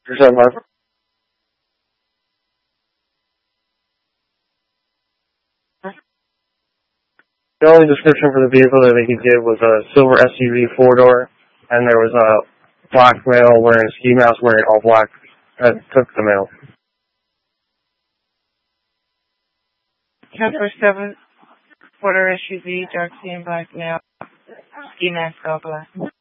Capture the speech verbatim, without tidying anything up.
Percent left. The only description for the vehicle that they could give was a silver S U V four door, and there was a black male wearing a ski mask wearing all black that took the mail. ten four seven, quarter S U V, dark skin, black male, ski mask, all black.